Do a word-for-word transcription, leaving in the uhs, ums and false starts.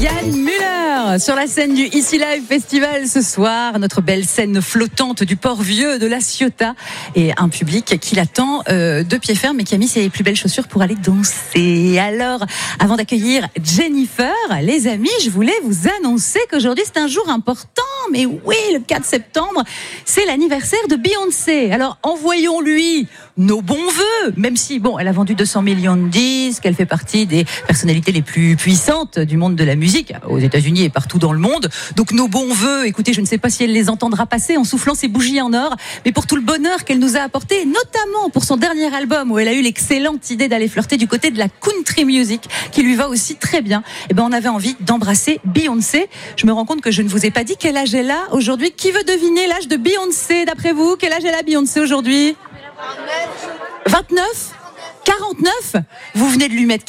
Yann Müller sur la scène du Ici Live Festival ce soir, notre belle scène flottante du port vieux de La Ciotat et un public qui l'attend euh, de pied ferme et qui a mis ses plus belles chaussures pour aller danser. Alors, avant d'accueillir Jennifer, les amis, je voulais vous annoncer qu'aujourd'hui c'est un jour important. Mais oui, le quatre septembre, c'est l'anniversaire de Beyoncé. Alors envoyons-lui nos bons vœux, même si bon, elle a vendu deux cents millions de disques, elle fait partie des personnalités les plus puissantes du monde de la musique aux États-Unis et partout dans le monde. Donc nos bons vœux, écoutez, je ne sais pas si elle les entendra passer en soufflant ses bougies en or, mais pour tout le bonheur qu'elle nous a apporté, notamment pour son dernier album où elle a eu l'excellente idée d'aller flirter du côté de la country music, qui lui va aussi très bien. Et ben on avait envie d'embrasser Beyoncé. Je me rends compte que je ne vous ai pas dit quel âge elle a aujourd'hui. Qui veut deviner l'âge de Beyoncé d'après vous? Quel âge elle a Beyoncé aujourd'hui? vingt-neuf? quarante-neuf? Vous venez de lui mettre